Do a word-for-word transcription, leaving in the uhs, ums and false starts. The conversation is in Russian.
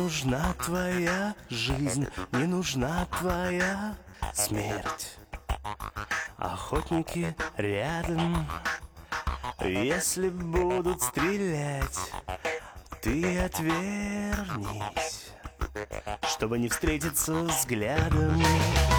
Нужна твоя жизнь, не нужна твоя смерть. Охотники рядом, если будут стрелять, ты отвернись, чтобы не встретиться взглядом.